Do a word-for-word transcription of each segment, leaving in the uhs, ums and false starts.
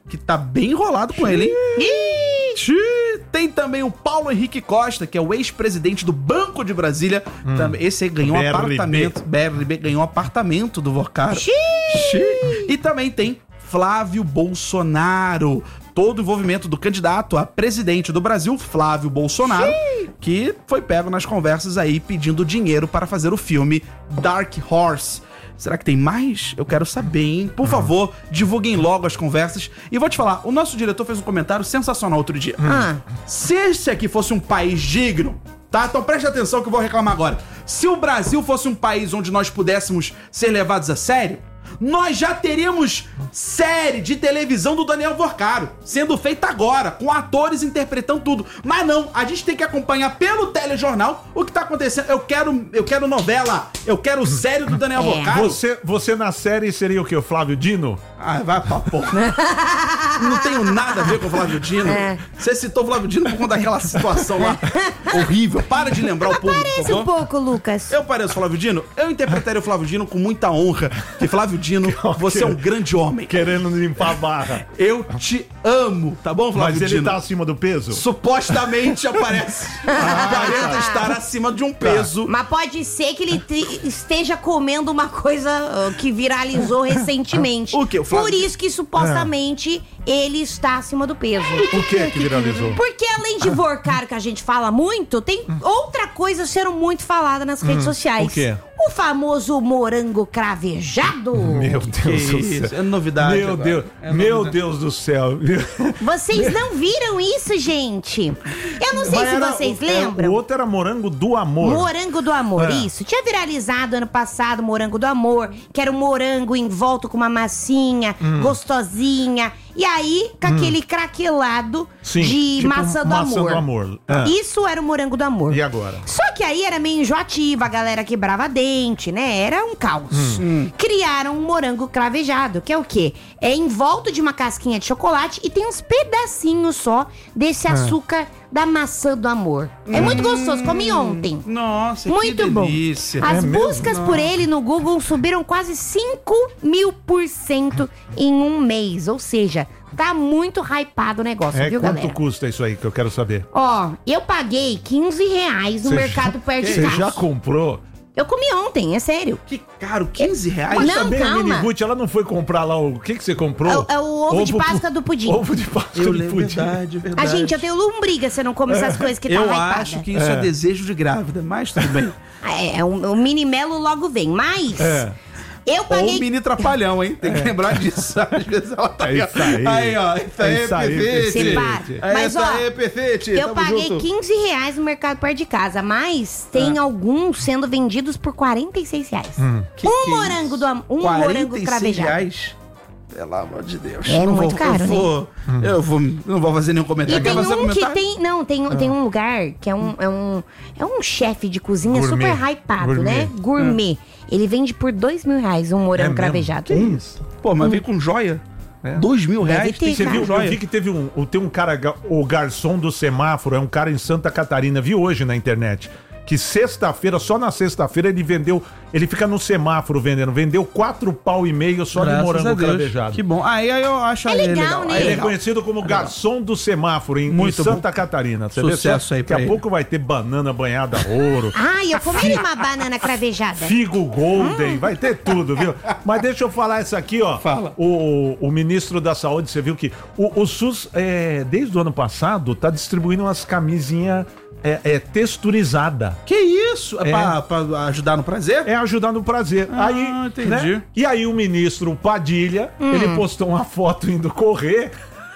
que tá bem enrolado com ele, hein? Xiii. Tem também o Paulo Henrique Costa, que é o ex-presidente do Banco de Brasília. Hum. Também, esse aí ganhou um apartamento. B R B ganhou um apartamento do Vocaro. Xiii. Xiii. E também tem Flávio Bolsonaro. Todo o envolvimento do candidato a presidente do Brasil, Flávio Bolsonaro, Xiii. Que foi pego nas conversas aí pedindo dinheiro para fazer o filme Dark Horse. Será que tem mais? Eu quero saber, hein? Por favor, divulguem logo as conversas. E vou te falar, o nosso diretor fez um comentário sensacional outro dia. Ah. Se esse aqui fosse um país digno, tá? Então preste atenção que eu vou reclamar agora. Se o Brasil fosse um país onde nós pudéssemos ser levados a sério, nós já teríamos série de televisão do Daniel Vocaro sendo feita agora, com atores interpretando tudo. Mas não, a gente tem que acompanhar pelo telejornal o que tá acontecendo. Eu quero, eu quero novela, eu quero série do Daniel é. Vocaro. Você, você na série seria o quê? O Flávio Dino? Ah, vai pra porra. Não tenho nada a ver com o Flávio Dino. É. Você citou o Flávio Dino por conta daquela situação lá horrível. Para de lembrar o público. Parece um pouco, Lucas. Eu pareço o Flávio Dino? Eu interpretaria o Flávio Dino com muita honra. Que Flávio Dino, você é um grande homem. Querendo limpar a barra. Eu te amo, tá bom, Flávio Dino? Mas ele tá acima do peso? Supostamente aparece. Aparenta ah, estar acima de um peso. Mas pode ser que ele esteja comendo uma coisa uh, que viralizou recentemente. O quê? O Flávio... Por isso que supostamente é. ele está acima do peso. O que é que viralizou? Porque além de Vocaro, que a gente fala muito, tem outra coisa sendo muito falada nas redes hum, sociais. O quê? O famoso morango cravejado. Meu Deus do céu. É novidade. Meu agora. Deus, é meu novidade. Deus do céu. Vocês não viram isso, gente? Eu não sei Mas se era, vocês o, lembram. O outro era morango do amor. Morango do amor, é. isso. Tinha viralizado ano passado morango do amor, que era um morango envolto com uma massinha, hum. gostosinha. E aí, com hum. aquele craquelado Sim, de tipo maçã do maçã amor. Do amor. É. Isso era o morango do amor. E agora? Só que aí era meio enjoativo, a galera quebrava dente, né? Era um caos. Hum. Criaram um morango cravejado, que é o quê? É envolto de uma casquinha de chocolate e tem uns pedacinhos só desse é. açúcar da maçã do amor. É hum. muito gostoso, comi ontem. Nossa, muito que bom. delícia. As é buscas mesmo? por ele no Google subiram quase cinco mil por cento em um mês. Ou seja, tá muito hypado o negócio, é, viu, quanto galera? custa isso aí que eu quero saber? Ó, eu paguei quinze reais no Cê mercado já, perto de casa. Você já comprou? Eu comi ontem, é sério. Que caro, quinze reais? Mas Não, também calma. a Miniguti, ela não foi comprar lá o... O que que você comprou? É, é o ovo, ovo de Páscoa do pudim. Ovo de Páscoa eu do lembro, pudim. verdade, verdade. A gente, eu tenho lombriga se eu não come essas coisas que tá Eu hypada. acho que isso é. é desejo de grávida, mas tudo bem. É, é um, um mini melo logo vem, mas... É. Eu paguei... Ou um mini trapalhão, hein? Tem que é. lembrar disso. Às vezes ela tá... É isso aí. Aí, ó. Isso aí é perfeito. Separa. Mas, isso ó, aí é perfeito. eu paguei junto. quinze reais no mercado perto de casa, mas tem Ah. alguns sendo vendidos por quarenta e seis reais. Hum. Que um que morango do am- um quarenta e seis morango cravejado. reais? Pelo amor de Deus. É não muito vou, caro, eu vou, né? Eu vou, não vou fazer nenhum comentário. E tem Quer fazer um que comentário? tem. Não, tem, Ah. tem um lugar que é um, é um, é um chefe de cozinha Gourmet. super hypado, Gourmet. né? Gourmet. Ele vende por dois mil reais um morango É cravejado. Que isso? Pô, mas vem com joia? É. Dois mil Deve reais? ter, Tem que Você cara. viu? joia. Eu vi que teve um, tem um cara, o garçom do semáforo, é um cara em Santa Catarina, vi hoje na internet, que sexta-feira, só na sexta-feira ele vendeu, ele fica no semáforo vendendo, vendeu quatro pau e meio só Graças de morango a Deus. cravejado. Que bom. Aí, aí eu acho É ele legal, legal. né? Aí Ele é legal. conhecido como garçom do semáforo em, Muito em Santa bom. Catarina. Você Sucesso vê? aí Daqui a pra pouco vai ter banana banhada a ouro, Ai, eu comi uma banana cravejada. figo golden, vai ter tudo, viu? Mas deixa eu falar isso aqui, ó. Fala. O, o ministro da Saúde, você viu que o, o SUS, é, desde o ano passado, tá distribuindo umas camisinhas é, é, texturizada. Que isso? É, É. Pra, pra ajudar no prazer? É ajudar no prazer. Ah, aí, entendi. né? E aí o ministro Padilha, ele postou uma foto indo correr.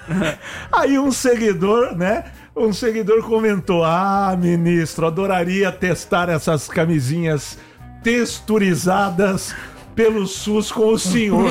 Aí um seguidor, né? Um seguidor comentou: ah, ministro, adoraria testar essas camisinhas texturizadas pelo SUS com o senhor.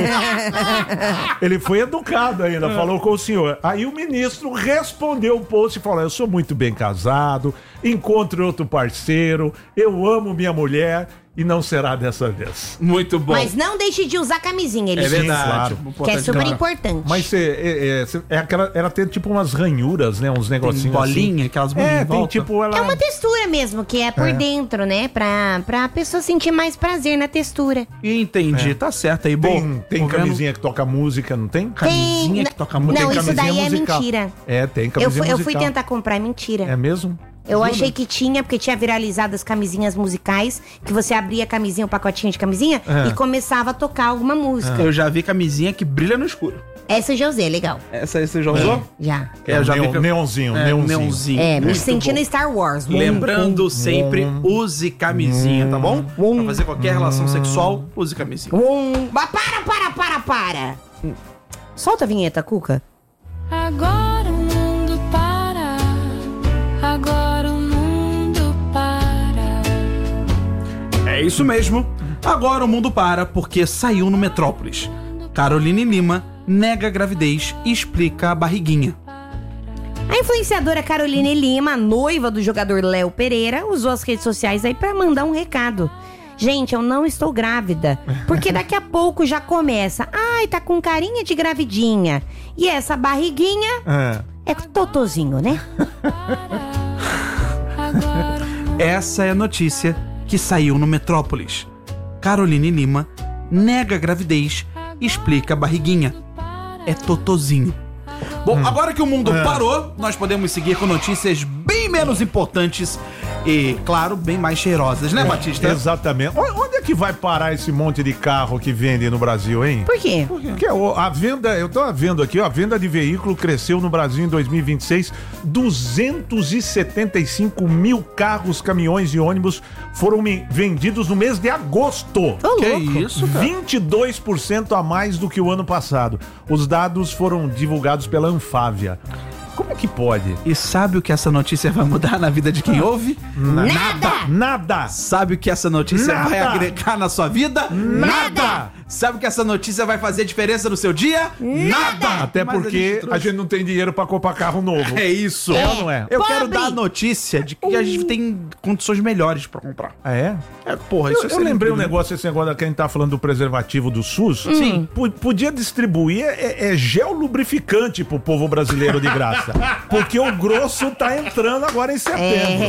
Ele foi educado ainda, falou com o senhor. Aí o ministro respondeu o post e falou: eu sou muito bem casado, encontre outro parceiro, eu amo minha mulher e não será dessa vez. Muito bom. Mas não deixe de usar camisinha, ele É disse. verdade. claro. Que é super importante. Mas é, é, é, é aquela, ela tem tipo umas ranhuras, né? Uns negocinhos Tem bolinha, assim. aquelas bolinhas É, em tem volta. tipo... Ela... É uma textura mesmo, que é por É. dentro, né? Pra, pra pessoa sentir mais prazer na textura. Entendi, tá certo aí. Bom, Tem, tem tô vendo- camisinha que toca música, não tem? Camisinha que toca música. Não, Tem isso camisinha daí musical. é mentira. É, tem Eu camisinha fui, eu fui musical. tentar comprar, é mentira. É mesmo? Eu achei que tinha, porque tinha viralizado as camisinhas musicais, que você abria a camisinha, o pacotinho de camisinha, É. e começava a tocar alguma música. Eu já vi camisinha que brilha no escuro. Essa eu já usei, legal. Essa aí você já usou? Já. É, eu já vi Neon- que- neonzinho, É, neonzinho. neonzinho. É, me Muito sentindo bom. Star Wars. Lembrando sempre, use camisinha, tá bom? Hum. Pra fazer qualquer relação sexual, use camisinha. Um... Mas para, para, para, para! Solta a vinheta, Cuca. Agora o mundo para, agora o mundo para. É isso mesmo. Agora o mundo para porque saiu no Metrópolis. Caroline Lima nega a gravidez e explica a barriguinha. A influenciadora Caroline Lima, noiva do jogador Léo Pereira, usou as redes sociais aí pra mandar um recado. Gente, eu não estou grávida, porque daqui a pouco já começa. Ai, tá com carinha de gravidinha. E essa barriguinha É. é totozinho, né? Agora Essa é a notícia que saiu no Metrópolis. Caroline Lima nega a gravidez e explica a barriguinha. É totozinho. Bom, agora que o mundo É. parou, nós podemos seguir com notícias bem menos importantes e, claro, bem mais cheirosas, né, Batista? Exatamente. O- Onde é que vai parar esse monte de carro que vende no Brasil, hein? Por quê? Porque o- a venda, eu tô vendo aqui, ó, a venda de veículo cresceu no Brasil em dois mil e vinte e seis. duzentos e setenta e cinco mil carros, caminhões e ônibus foram me- vendidos no mês de agosto. Ô, Que louco. isso, cara? vinte e dois por cento a mais do que o ano passado. Os dados foram divulgados pela Anfávia. Como é que pode? E sabe o que essa notícia vai mudar na vida de quem ouve? Nada! Nada! Sabe o que essa notícia Nada. vai agregar na sua vida? Nada! Sabe o que essa notícia vai fazer diferença no seu dia? Nada! Até Mas porque a trouxe- gente não tem dinheiro pra comprar carro novo. É isso. É ou não é? Eu Pobre. quero dar a notícia de que a gente tem condições melhores pra comprar. Ah, é? É, porra, Eu, isso é eu ser lembrei um incrível, né? negócio, esse negócio que a gente tá falando do preservativo do SUS. Sim. Podia distribuir é, é gel lubrificante pro povo brasileiro de graça. Porque o grosso tá entrando agora em setembro.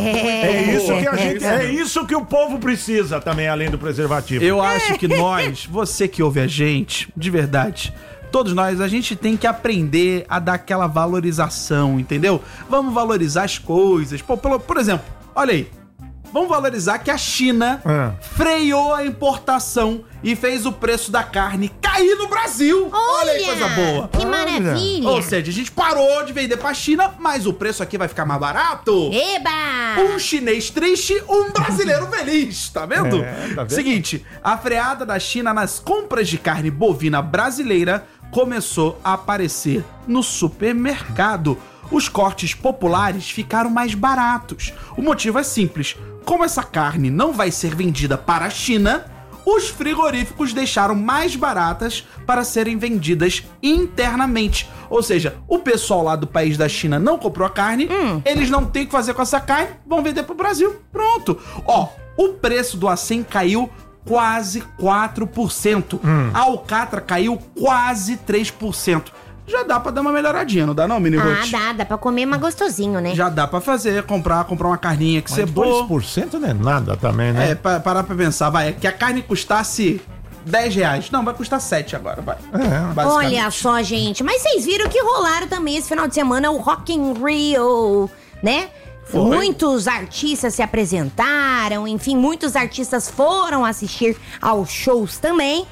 É, É. isso que a gente. É isso que o povo precisa também, além do preservativo. Eu acho que nós, você que ouve a gente, de verdade, todos nós, a gente tem que aprender a dar aquela valorização, entendeu? Vamos valorizar as coisas. Pô, pelo- por exemplo, olha aí. Vamos valorizar que a China Ah. freou a importação e fez o preço da carne cair no Brasil. Olha aí, coisa boa. Que maravilha! Ou seja, a gente parou de vender pra China, mas o preço aqui vai ficar mais barato. Eba! Um chinês triste, um brasileiro feliz, tá vendo? É, tá vendo? Seguinte, a freada da China nas compras de carne bovina brasileira começou a aparecer no supermercado. Os cortes populares ficaram mais baratos. O motivo é simples. Como essa carne não vai ser vendida para a China, os frigoríficos deixaram mais baratas para serem vendidas internamente. Ou seja, o pessoal lá do país da China não comprou a carne, eles não têm o que fazer com essa carne, vão vender pro Brasil. Pronto. Ó, o preço do acém caiu quase quatro por cento. A alcatra caiu quase três por cento. Já dá pra dar uma melhoradinha, não dá não, Mini Ah, Ruth? dá, dá pra comer mais gostosinho, né? Já dá pra fazer, comprar, comprar uma carninha que você Mas dois por cento não é nada também, né? É, pa- parar pra pensar, vai, que a carne custasse dez reais. Não, vai custar sete agora, vai. É. Basicamente. Olha só, gente. Mas vocês viram que rolaram também esse final de semana o Rock in Rio, né? Foi. Muitos artistas se apresentaram, enfim, muitos artistas foram assistir aos shows também.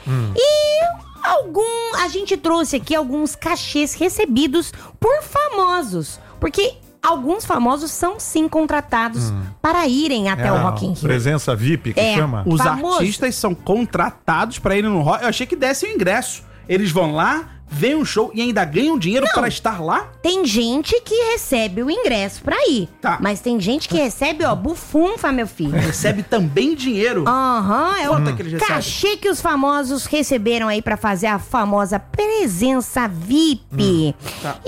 E algum, a gente trouxe aqui alguns cachês recebidos por famosos, porque alguns famosos são sim contratados para irem até É o a Rock in Rio. Presença V I P que É. chama. Os Famoso. artistas são contratados pra irem no rock. Eu achei que dessem o ingresso. Eles vão lá, veem um show e ainda ganham dinheiro Não. para estar lá? Tem gente que recebe o ingresso pra ir. Tá. Mas tem gente que recebe, ó, bufunfa, meu filho. Recebe também dinheiro. Aham, é Quanto o é que eles recebem? cachê que os famosos receberam aí pra fazer a famosa presença V I P. tá. E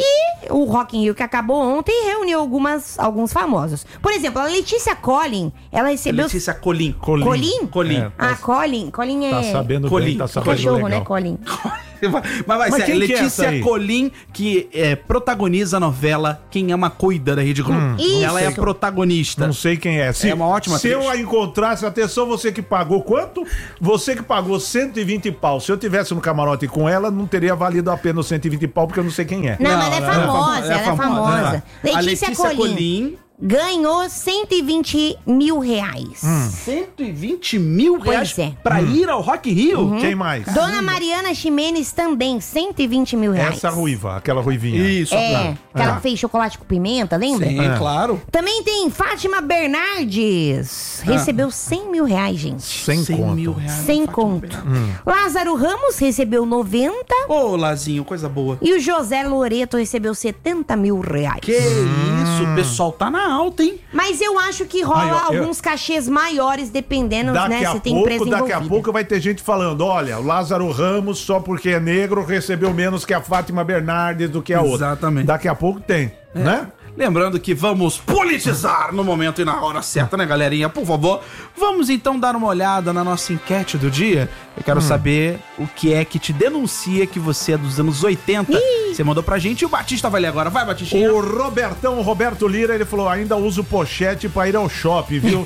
o Rock in Rio que acabou ontem reuniu algumas, alguns famosos. Por exemplo, a Letícia Collin, ela recebeu... Letícia Colin. Colin. Colin? Colin. É. Ah, Colin. Colin é... Tá sabendo Colin. bem, tá sabendo Cachorro, legal. né, Colin? Mas vai Mas ser quem que é essa Letícia aí? Colin, que é, protagoniza a novela Quem Ama Cuida da Rede Globo. Isso. Ela é a protagonista. Não sei quem é. Se, É uma ótima Se atriz. eu a encontrasse, atenção, você que pagou quanto? Você que pagou cento e vinte pau. Se eu tivesse no camarote com ela, não teria valido a pena os cento e vinte pau, porque eu não sei quem é. Não, Não, mas ela é ela é famosa, famo- ela é famosa. famosa. A Letícia, Letícia Colin, Colin ganhou cento e vinte mil reais. cento e vinte mil reais Pois é. pra ir ao Rock in Rio? Quem mais? Dona Mariana Ximenes também, cento e vinte mil reais. Essa ruiva, aquela ruivinha. Isso, É, claro. que ela É. fez chocolate com pimenta, lembra? Sim, É. claro. Também tem Fátima Bernardes. Recebeu cem mil reais, gente. Sem cem conto. mil reais. Sem Fátima conto. Bernardes. Lázaro Ramos recebeu noventa. Ô, Lazinho, coisa boa. E o José Loreto recebeu setenta mil reais. Que isso, o pessoal tá na alta, hein? Mas eu acho que rola Aí, ó, eu- alguns cachês maiores, dependendo, Daqui né, a se tem pouco, empresa daqui envolvida. a pouco vai ter gente falando, olha, o Lázaro Ramos, só porque é negro, recebeu menos que a Fátima Bernardes do que a outra. Exatamente. Daqui a pouco tem, né? Lembrando que vamos politizar no momento e na hora certa, né, galerinha? Por favor, vamos então dar uma olhada na nossa enquete do dia. Eu quero saber o que é que te denuncia que você é dos anos oitenta. Você mandou pra gente e o Batista vai ler agora. Vai, Batistinha. O Robertão, o Roberto Lira, ele falou, ainda uso pochete pra ir ao shopping, viu?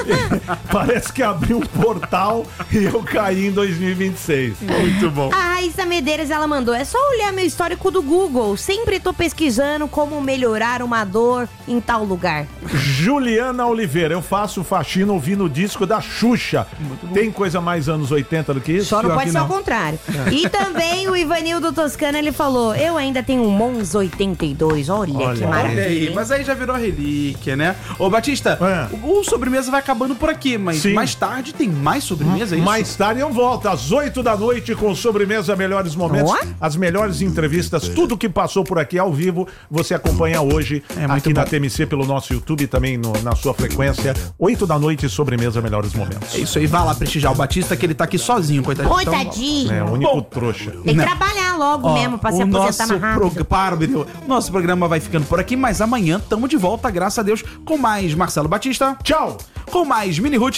Parece que abriu um portal e eu caí em dois mil e vinte e seis. Muito bom. A Raíssa Medeiros, ela mandou, é só olhar meu histórico do Google. Sempre tô pesquisando como melhorar uma dor em tal lugar. Juliana Oliveira, eu faço faxina ouvindo o disco da Xuxa. Tem coisa mais anos oitenta do que isso? Só não Pior pode que ser não. ao contrário. E também o Ivanildo Toscano, ele falou, eu ainda tenho um Mons oitenta e dois. Olha, Olha, que Olha maravilha. aí, hein? mas aí já virou relíquia, né? Ô, Batista, É. o, o sobremesa vai acabando por aqui, mas Sim. mais tarde tem mais sobremesa, é isso? Mais tarde eu volto, às oito da noite, com Sobremesa Melhores Momentos. Ó. As melhores entrevistas, tudo que passou por aqui ao vivo, você acompanha hoje É muito aqui na bom. T M C pelo nosso YouTube e também no- na sua frequência. oito da noite, Sobremesa Melhores Momentos. É isso aí, vai lá prestigiar o Batista, que ele tá aqui sozinho, coitadinho. Oi, Então, tadinho. É, o único Bom. trouxa. Tem que Não. trabalhar logo Ó, mesmo pra se o aposentar nosso mais rápido. prog- Para, Bireu. Nosso programa vai ficando por aqui, mas amanhã tamo de volta, graças a Deus, com mais Marcelo Batista, Tchau! com mais Mini Ruth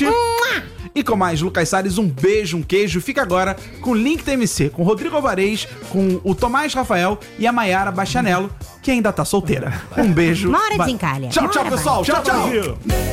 e com mais Lucas Salles. Um beijo, um queijo. Fica agora com o Link T M C, com o Rodrigo Alvarez, com o Tomás Rafael e a Maiara Bastianello, que ainda tá solteira. Um beijo. Uma hora Vai. desencalha. Tchau, Uma tchau, hora pessoal. Tchau, Tchau, tchau. Brasil!